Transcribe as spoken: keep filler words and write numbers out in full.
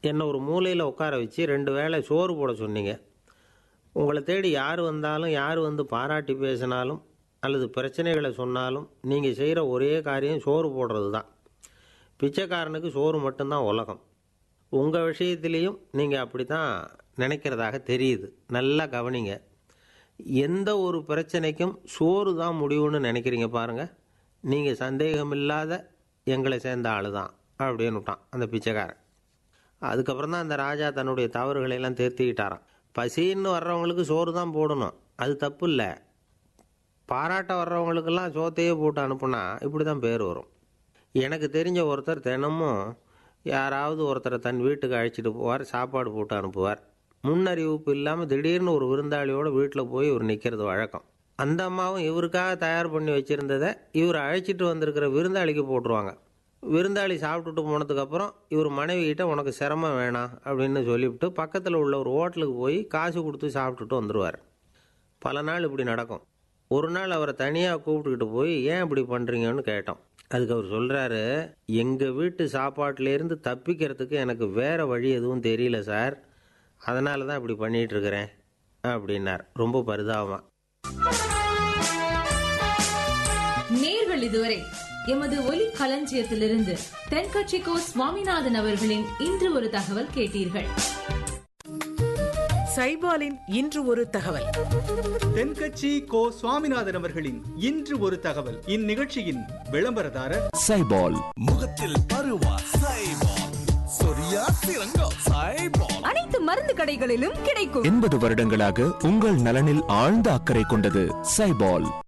என்னை ஒரு மூலையில் உட்கார வச்சு ரெண்டு வேளை சோறு போட சொன்னீங்க. உங்களை தேடி யார் வந்தாலும், யார் வந்து பாராட்டி பேசினாலும் அல்லது பிரச்சனைகளை சொன்னாலும் நீங்கள் செய்கிற ஒரே காரியம் சோறு போடுறது தான். பிச்சைக்காரனுக்கு சோறு மட்டும்தான் உலகம். உங்கள் விஷயத்துலேயும் நீங்கள் அப்படி தான் நினைக்கிறதாக தெரியுது. நல்லா கவனிங்க. எந்த ஒரு பிரச்சனைக்கும் சோறு தான் முடிவுன்னு நினைக்கிறீங்க பாருங்கள். நீங்கள் சந்தேகமில்லாத எங்களை சேர்ந்த ஆள் தான் அப்படின்னு விட்டான் அந்த பிச்சைக்காரன். அதுக்கப்புறம் தான் அந்த ராஜா தன்னுடைய தவறுகளையெல்லாம் திருத்திக்கிட்டாராம். பசின்னு வர்றவங்களுக்கு சோறு தான் போடணும், அது தப்பு இல்லை. பாராட்ட வர்றவங்களுக்கெல்லாம் சோத்தையே போட்டு அனுப்புனா இப்படி தான் பேர் வரும். எனக்கு தெரிஞ்ச ஒருத்தர் தினமும் யாராவது ஒருத்தரை தன் வீட்டுக்கு அழைச்சிட்டு போவார், சாப்பாடு போட்டு அனுப்புவார். முன்னறிவிப்பு இல்லாமல் திடீர்னு ஒரு விருந்தாளியோட வீட்டில் போய் இவர் நிற்கிறது வழக்கம். அந்த அம்மாவும் இவருக்காக தயார் பண்ணி வச்சுருந்ததை இவர் அழைச்சிட்டு வந்திருக்கிற விருந்தாளிக்கு போட்டுருவாங்க. விருந்தாளி சாப்பிட்டுட்டு போனதுக்கப்புறம் இவர் மனைவிகிட்ட உனக்கு சிரமம் வேணாம் அப்படின்னு சொல்லிவிட்டு பக்கத்தில் உள்ள ஒரு ஹோட்டலுக்கு போய் காசு கொடுத்து சாப்பிட்டுட்டு வந்துடுவார். பல நாள் இப்படி நடக்கும். ஒரு நாள் அவரை தனியாக கூப்பிட்டுக்கிட்டு போய் ஏன் இப்படி பண்ணுறீங்கன்னு கேட்டோம். அதுக்கு அவர் சொல்கிறாரு, எங்கள் வீட்டு சாப்பாட்டிலேருந்து தப்பிக்கிறதுக்கு எனக்கு வேறு வழி எதுவும் தெரியல சார், அதனால தான் இப்படி பண்ணிகிட்ருக்கிறேன் அப்படின்னார் ரொம்ப பரிதாபமாக. நேர்கள் இதுவரை எமது ஒலி களஞ்சியத்திலிருந்து தென்கட்சி கோ சுவாமிநாதன் அவர்களின் இன்று ஒரு தகவல் கேட்டீர்கள். சைபாலின் இன்று ஒரு தகவல். தென்கட்சி கோ சுவாமிநாதன் அவர்களின் இன்று ஒரு தகவல். இந்நிகழ்ச்சியின் விளம்பரதாரர் சைபால். முகத்தில் பருவா சைபால், சொரியா சிறங்கா சைபால். அனைத்து மருந்து கடைகளிலும் கிடைக்கும். எண்பது வருடங்களாக உங்கள் நலனில் ஆழ்ந்த அக்கறை கொண்டது சைபால்.